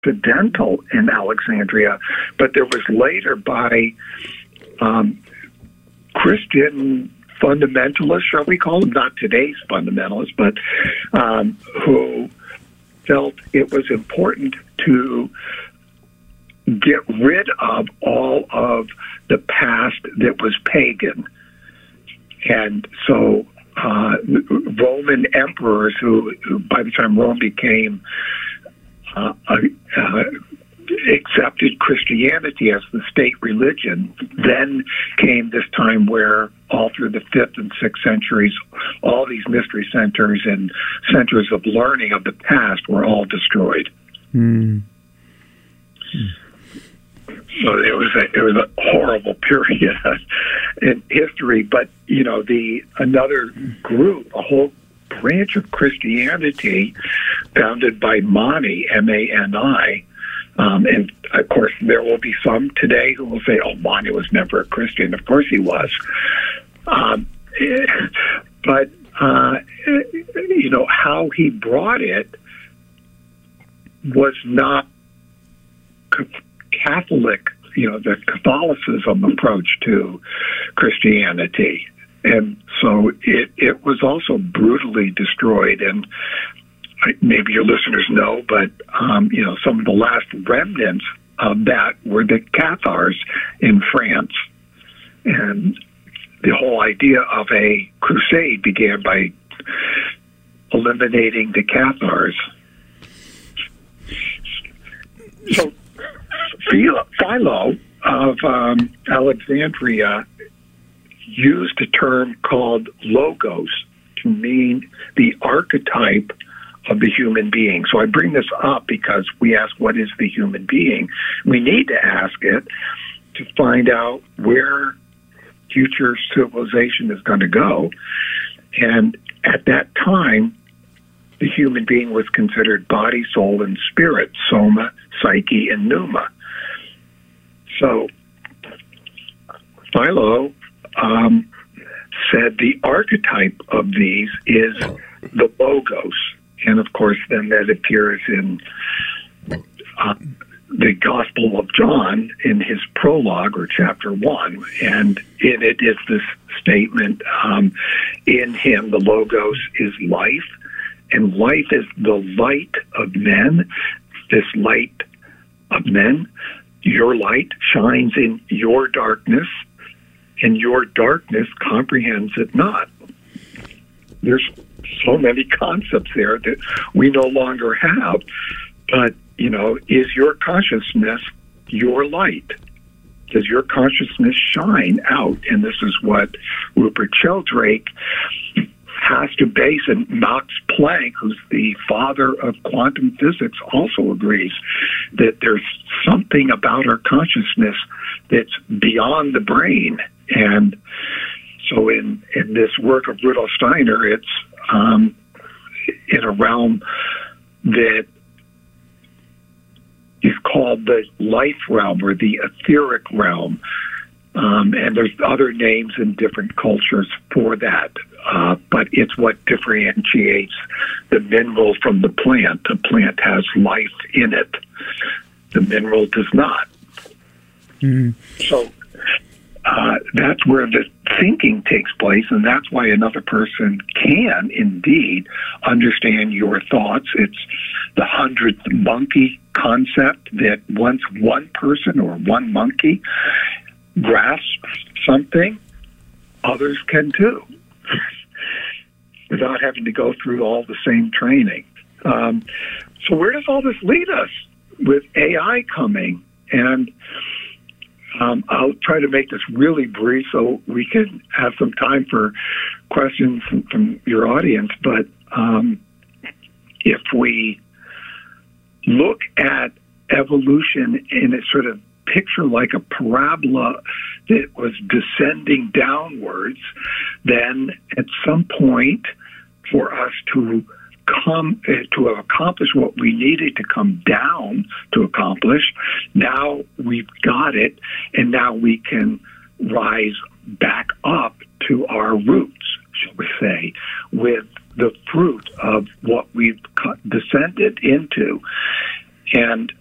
accidental in Alexandria, but there was later by Christian fundamentalists, shall we call them, not today's fundamentalists, but who felt it was important to get rid of all of the past that was pagan. And so Roman emperors who by the time Rome became accepted Christianity as the state religion, then came this time where all through the 5th and 6th centuries, all these mystery centers and centers of learning of the past were all destroyed. Mm. So it was a horrible period in history. But another group, a whole branch of Christianity, founded by Mani, M-A-N-I, and of course there will be some today who will say, "Oh, Mani was never a Christian." Of course he was, but how he brought it was not Catholic, the Catholicism approach to Christianity. And so it was also brutally destroyed. And maybe your listeners know, but, some of the last remnants of that were the Cathars in France. And the whole idea of a crusade began by eliminating the Cathars. So Philo of Alexandria used a term called logos to mean the archetype of the human being. So I bring this up because we ask, what is the human being? We need to ask it to find out where future civilization is going to go. And at that time, the human being was considered body, soul, and spirit, soma, psyche, and pneuma. So Philo said the archetype of these is the logos. And of course, then that appears in the Gospel of John in his prologue, or chapter 1. And in it is this statement, in him the logos is life, and life is the light of men. This light of men, your light, shines in your darkness, and your darkness comprehends it not. There's so many concepts there that we no longer have. But, is your consciousness your light? Does your consciousness shine out? And this is what Rupert Sheldrake has to base, and Max Planck, who's the father of quantum physics, also agrees that there's something about our consciousness that's beyond the brain. And so in this work of Rudolf Steiner, it's in a realm that is called the life realm, or the etheric realm. And there's other names in different cultures for that. But it's what differentiates the mineral from the plant. The plant has life in it. The mineral does not. Mm. So that's where the thinking takes place, and that's why another person can indeed understand your thoughts. It's the 100th monkey concept, that once one person or one monkey grasps something, others can too, without having to go through all the same training. So where does all this lead us with AI coming? And I'll try to make this really brief so we can have some time for questions from your audience. But if we look at evolution in a sort of picture like a parabola that was descending downwards, then at some point for us to accomplish what we needed to come down to accomplish, now we've got it, and now we can rise back up to our roots, shall we say, with the fruit of what we've descended into. And